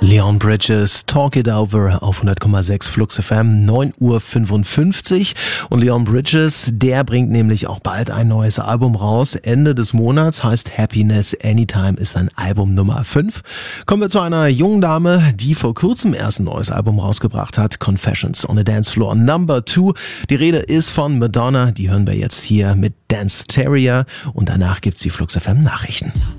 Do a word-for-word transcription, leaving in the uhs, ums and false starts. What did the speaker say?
Leon Bridges, Talk It Over auf hundert Komma sechs Flux F M, neun Uhr fünfundfünfzig. Und Leon Bridges, der bringt nämlich auch bald ein neues Album raus. Ende des Monats, heißt Happiness Anytime, ist dann Album Nummer fünf. Kommen wir zu einer jungen Dame, die vor kurzem erst ein neues Album rausgebracht hat. Confessions on a Dance Floor Number Two. Die Rede ist von Madonna. Die hören wir jetzt hier mit Dance Terrier. Und danach gibt's die Flux F M Nachrichten.